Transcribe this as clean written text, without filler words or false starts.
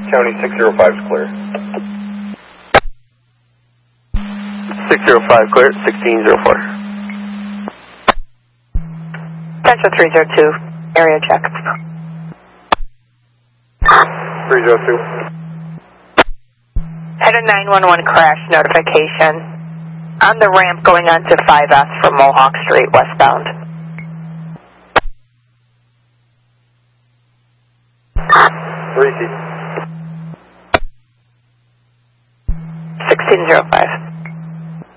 County 605 is clear. 605 clear, 1604. Central 302, area check. 302. Had a 911 crash notification on the ramp going onto 5S from Mohawk Street westbound. 3C. 1605.